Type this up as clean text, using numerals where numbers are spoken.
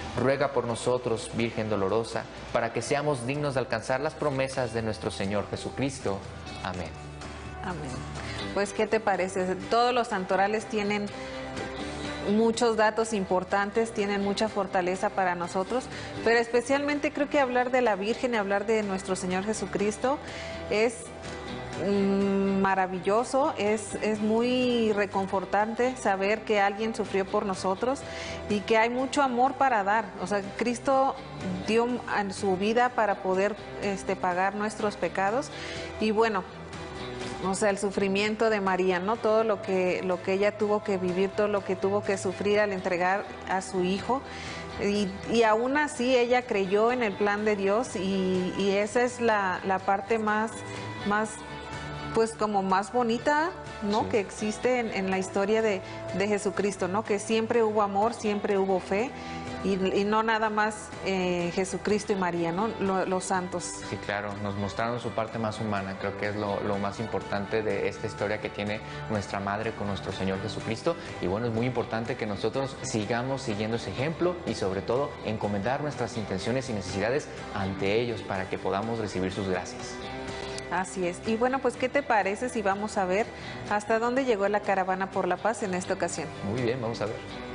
Ruega por nosotros, Virgen dolorosa, para que seamos dignos de alcanzar las promesas de nuestro Señor Jesucristo. Amén. Amén. Pues, ¿qué te parece? Todos los santorales tienen muchos datos importantes, tienen mucha fortaleza para nosotros, pero especialmente creo que hablar de la Virgen y hablar de nuestro Señor Jesucristo es maravilloso, es muy reconfortante saber que alguien sufrió por nosotros y que hay mucho amor para dar. O sea, Cristo dio en su vida para poder pagar nuestros pecados. Y bueno, o sea, el sufrimiento de María, ¿no? Todo lo que ella tuvo que vivir, todo lo que tuvo que sufrir al entregar a su hijo. Y aún así ella creyó en el plan de Dios y esa es la parte más pues como más bonita, ¿no? Sí. Que existe en la historia de Jesucristo, ¿no? Que siempre hubo amor, siempre hubo fe. Y no nada más Jesucristo y María, ¿no? Los santos. Sí, claro, nos mostraron su parte más humana. Creo que es lo más importante de esta historia que tiene nuestra Madre con nuestro Señor Jesucristo. Y bueno, es muy importante que nosotros sigamos siguiendo ese ejemplo y sobre todo encomendar nuestras intenciones y necesidades ante ellos para que podamos recibir sus gracias. Así es. Y bueno, pues, ¿qué te parece si vamos a ver hasta dónde llegó la caravana por la paz en esta ocasión? Muy bien, vamos a ver.